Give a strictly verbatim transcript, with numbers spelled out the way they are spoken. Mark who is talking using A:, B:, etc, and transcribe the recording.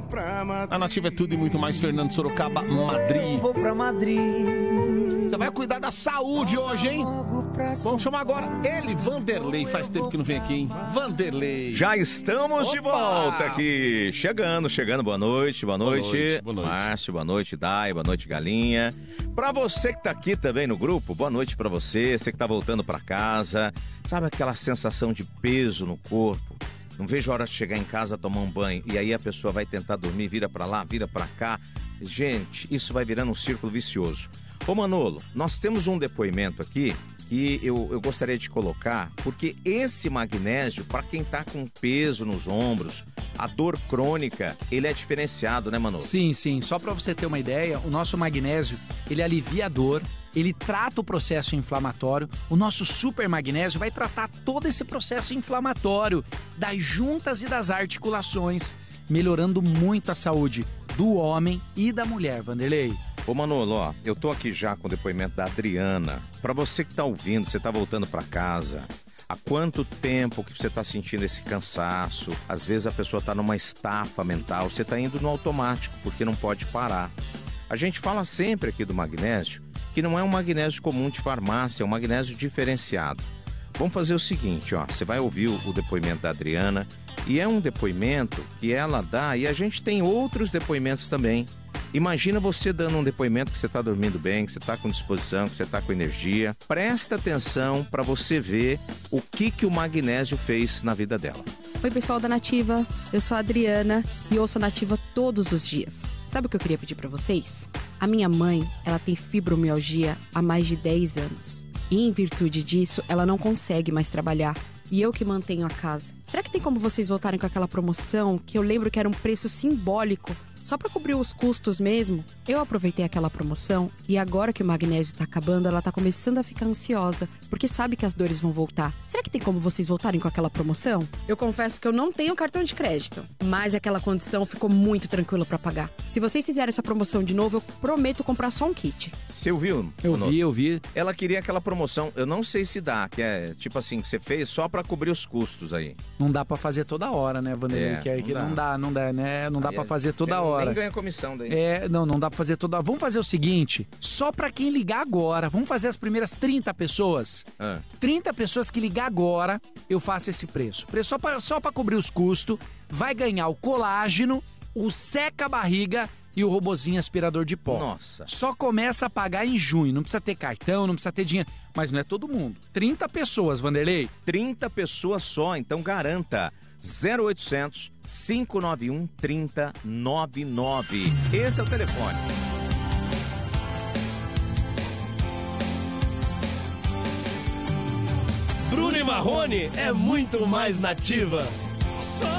A: A Nativa é tudo e muito mais. Fernando Sorocaba, Madrid.
B: Vou pra Madrid.
A: Você vai cuidar da saúde hoje, hein? Vamos chamar agora ele, Vanderlei. Faz tempo que não vem aqui, hein? Vanderlei.
C: Já estamos Opa! de volta aqui. Chegando, chegando. Boa noite, boa noite. Boa noite, boa noite. Márcio, boa noite, Dai, boa noite, Galinha. Pra você que tá aqui também no grupo, boa noite pra você. Você que tá voltando pra casa. Sabe aquela sensação de peso no corpo? Não vejo a hora de chegar em casa, tomar um banho. E aí a pessoa vai tentar dormir, vira pra lá, vira pra cá. Gente, isso vai virando um círculo vicioso. Ô Manolo, nós temos um depoimento aqui que eu, eu gostaria de colocar, porque esse magnésio, para quem tá com peso nos ombros, a dor crônica, ele é diferenciado, né, Manolo?
D: Sim, sim. Só para você ter uma ideia, o nosso magnésio, ele alivia a dor, ele trata o processo inflamatório. O nosso super magnésio vai tratar todo esse processo inflamatório das juntas e das articulações, melhorando muito a saúde do homem e da mulher, Vanderlei.
C: Ô Manolo, ó, eu tô aqui já com o depoimento da Adriana. Pra você que tá ouvindo, você tá voltando pra casa, há quanto tempo que você tá sentindo esse cansaço? Às vezes a pessoa tá numa estafa mental, você tá indo no automático, porque não pode parar. A gente fala sempre aqui do magnésio, que não é um magnésio comum de farmácia, é um magnésio diferenciado. Vamos fazer o seguinte, ó, você vai ouvir o, o depoimento da Adriana, e é um depoimento que ela dá, e a gente tem outros depoimentos também. Imagina você dando um depoimento que você está dormindo bem, que você está com disposição, que você está com energia. Presta atenção para você ver o que, que o magnésio fez na vida dela.
E: Oi, pessoal da Nativa. Eu sou a Adriana e ouço a Nativa todos os dias. Sabe o que eu queria pedir para vocês? A minha mãe, ela tem fibromialgia há mais de dez anos. E em virtude disso, ela não consegue mais trabalhar. E eu que mantenho a casa. Será que tem como vocês voltarem com aquela promoção que eu lembro que era um preço simbólico? Só para cobrir os custos mesmo? Eu aproveitei aquela promoção e agora que o magnésio tá acabando, ela tá começando a ficar ansiosa, porque sabe que as dores vão voltar. Será que tem como vocês voltarem com aquela promoção? Eu confesso que eu não tenho cartão de crédito, mas aquela condição ficou muito tranquila para pagar. Se vocês fizerem essa promoção de novo, eu prometo comprar só um kit.
C: Você ouviu?
D: Eu vi, eu vi.
C: Ela queria aquela promoção, eu não sei se dá, que é tipo assim, que você fez só para cobrir os custos aí.
D: Não dá para fazer toda hora, né, Vanderlei?
C: É,
D: que é, que
C: não,
D: não dá, não dá, né? Não dá para fazer toda
C: nem,
D: hora.
C: Nem ganha comissão daí.
D: É, não, não dá pra fazer toda... Vamos fazer o seguinte, só pra quem ligar agora, vamos fazer as primeiras trinta pessoas.
C: Ah.
D: trinta pessoas que ligar agora, eu faço esse preço. Preço só pra, só pra cobrir os custos, vai ganhar o colágeno, o seca-barriga e o robozinho aspirador de pó.
C: Nossa.
D: Só começa a pagar em junho, não precisa ter cartão, não precisa ter dinheiro. Mas não é todo mundo. trinta pessoas, Vanderlei.
C: trinta pessoas só, então garanta. zero oitocentos, cinco nove um, trinta, noventa e nove. Esse é o telefone.
F: Bruno e Marrone é muito mais Nativa.